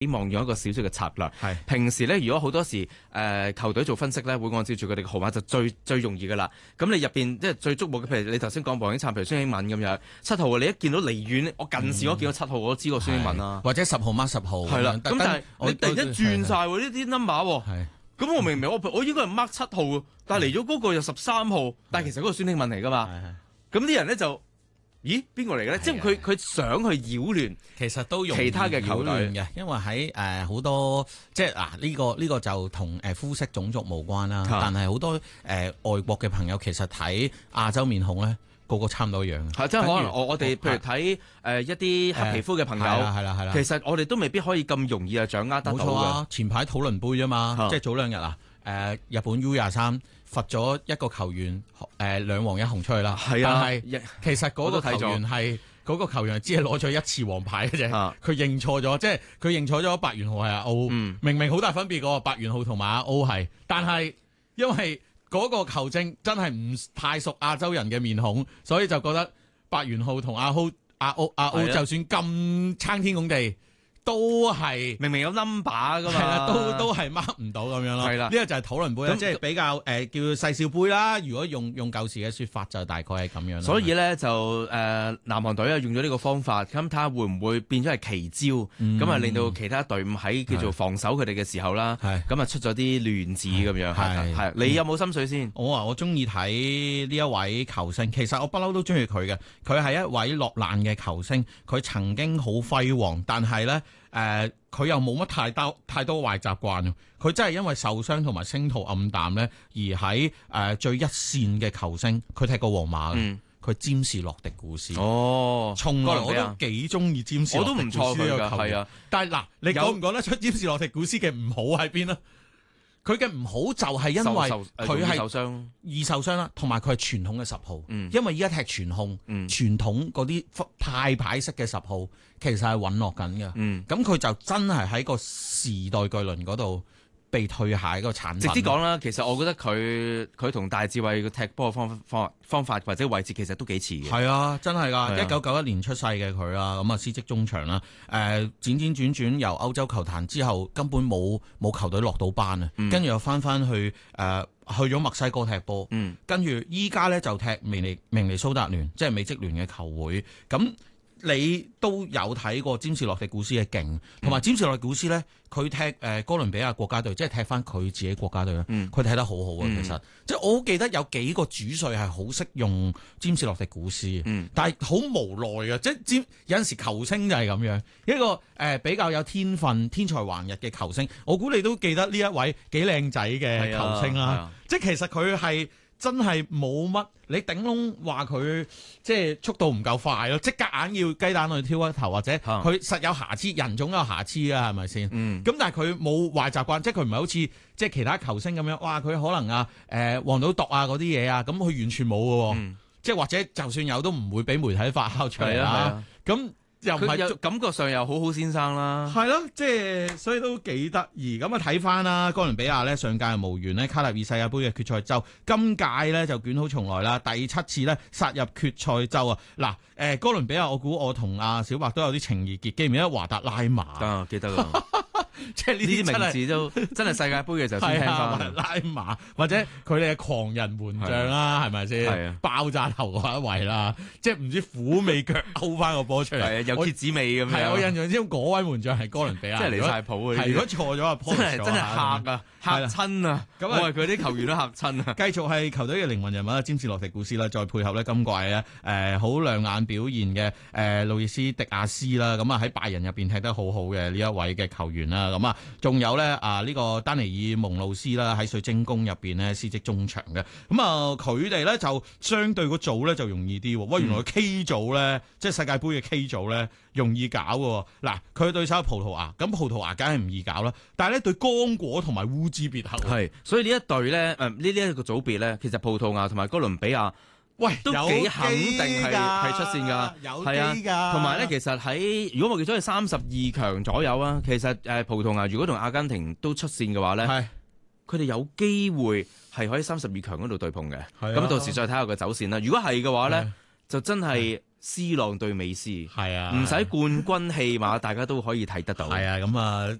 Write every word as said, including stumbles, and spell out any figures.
希望用一個少少嘅策略。係平時咧，如果好多時誒、呃、球隊做分析咧，會按照住佢哋嘅號碼就最最容易噶啦。咁你入邊即係最矚目嘅，譬如你頭先講黃英燦，譬如孫興敏咁樣，七號你一見到離遠，我近視我見到七號，我都知個孫興敏啦。 或者十號孖十號。係啦。 咁但係你突然間轉晒喎呢啲 number 喎。係。咁我明明我我應該係 mark 七號，但係嚟咗嗰個又十三號，但係其實嗰個孫興敏嚟噶嘛。咁啲人咧就。咦，邊個嚟嘅咧？即係佢佢想去擾亂， 其實都用其他嘅球隊嘅，因為喺誒好多即係嗱呢個呢、呢個就同誒膚色種族無關啦。啊、但係好多誒、呃、外國嘅朋友其實睇亞洲面孔咧，個個差唔多一樣。係即係可能我我哋譬如睇誒、呃、一啲黑皮膚嘅朋友，係啦係啦係啦，其實我哋都未必可以咁容易啊掌握得到嘅。冇錯啊！前排討論杯啫嘛，啊、即係早兩日啊，誒、呃、日本 U 廿三。罰咗一個球員誒、呃、兩黃一紅出去啦，係啊，但係其實嗰個球員係嗰個球員只係攞咗一次黃牌嘅啫，佢、啊、認錯咗，即係佢認錯咗白元浩係阿 O，、嗯、明明好大分別個白元浩同埋阿 O 係，但係因為嗰個球證真係唔太熟亞洲人嘅面孔，所以就覺得白元浩同阿 O 阿 O 阿 O 就算咁撐天拱地。都係明明有 number 噶嘛，係啦，都都係 mark 唔到咁樣咯。係啦，呢個就係討論杯啦，即係比較誒、呃、叫細笑杯啦。如果用用舊時嘅說法，就大概係咁樣。所以咧就誒、呃、南韓隊啊用咗呢個方法，咁睇下會唔會變咗係奇招，咁啊、嗯、令到其他隊伍喺叫做防守佢哋嘅時候啦，咁啊出咗啲亂子咁樣。係係，你有冇心水先？我啊，我中意睇呢一位球星，其實我不嬲都中意佢嘅。佢係一位落難嘅球星，佢曾經好輝煌，但係咧。誒，佢、呃、又冇乜太多太多壞習慣，佢真係因為受傷同埋星途暗淡咧，而喺誒、呃、最一線嘅球星，佢踢過皇馬嘅，佢占士洛迪古斯。哦，從來我都幾中意占士洛迪古斯呢個球員。但係嗱，你講唔講得出占士洛迪古斯嘅唔好喺邊啊？佢嘅唔好就係因為佢係受傷，易受傷啦，同埋佢係傳統嘅十號。嗯、因為依家踢傳控，嗯、傳統嗰啲派牌式嘅十號，其實係隕落緊嘅。咁佢、嗯、就真係喺個時代巨輪嗰度被退下一個產品。直接講啦，其實我覺得佢佢同戴志偉嘅踢波嘅方方方法或者位置其實都幾似嘅。係啊，真係㗎！一九九一年出世嘅佢啦，咁啊司職中場啦，誒、呃、轉轉轉轉由歐洲球壇之後，根本冇冇球隊落到班啊，跟住、嗯、又翻翻去誒、呃、去咗墨西哥踢波，嗯、跟住依家咧就踢明尼明尼蘇達聯，即係美職聯嘅球會咁。你都有睇過詹士洛迪古斯嘅勁，同埋詹士洛迪古斯咧，佢踢誒哥倫比亞國家隊，即係踢翻佢自己國家隊咧，佢、嗯、踢得好好啊！其實，嗯、即係我好記得有幾個主帥係好識用詹士洛迪古斯，嗯、但係好無奈嘅，即係詹有陣時球星就係咁樣一個誒、呃、比較有天分、天才橫溢嘅球星。我估你都記得呢一位幾靚仔嘅球星啦，啊啊、即係其實佢係。真係冇乜，你頂籠話佢即係速度唔夠快咯，即係夾硬要雞蛋去挑一頭，或者佢實有瑕疵，人總有瑕疵啊，係咪先？咁、嗯、但係佢冇壞習慣，即係佢唔係好似即係其他球星咁樣，哇！佢可能啊誒黃賭毒啊嗰啲嘢啊，咁佢完全冇嘅喎，嗯、即係或者就算有都唔會俾媒體發酵出嚟啦。咁又唔係感覺上又好好先生啦，係咯，即係所以都幾得意。咁啊睇翻啦，哥倫比亞呢上屆無緣呢卡塔爾世界盃嘅決賽周，今屆呢就捲土重來啦，第七次呢殺入決賽周啊！嗱，誒哥倫比亞，我估我同阿小白都有啲情意結，記唔記得華達拉馬？啊，記得啦。即係呢啲名字都真係世界盃嘅時候先聽翻。拉馬或者佢哋嘅狂人門將啦，係咪先？爆炸頭嗰一位啦，即係唔知虎尾腳勾翻個波出嚟，有蠍子味咁樣。係我印象之中嗰位門將係哥倫比亞，即係離晒譜嘅。如果錯咗啊，真係真係嚇啊，嚇親啊！咁我係佢啲球員都嚇親啊！繼續係球隊嘅靈魂人物啊，詹士洛迪古斯啦，再配合咧今季咧誒好亮眼表現嘅誒路易斯迪亞斯啦，咁啊喺拜仁入邊踢得好好嘅呢一位嘅球員啦。咁啊，仲有咧啊呢個丹尼爾蒙路斯啦，喺水晶宮入邊咧司職中場嘅。咁啊，佢哋咧就相對個組咧就容易啲。喂，原來 K 組咧，嗯、即係世界盃嘅 K 組咧，容易搞嘅。嗱，佢嘅對手係葡萄牙，咁葡萄牙梗係唔易搞啦。但係咧對剛果同埋烏茲別克，係，所以呢一隊咧，誒呢呢一個組別咧，其實葡萄牙同埋哥倫比亞。喂，都幾肯定係係出線㗎，係啊，同埋咧，其實喺如果我記咗係三十二強左右啊，其實誒葡萄牙如果同阿根廷都出線嘅話咧，佢哋是有機會係可以三十二強嗰度對碰嘅，咁、啊、到時再睇下個走線啦。如果係嘅話咧，是就真係 C 朗對美斯， 係啊， 唔使冠軍戲碼，大家都可以睇得到。 係啊，咁啊，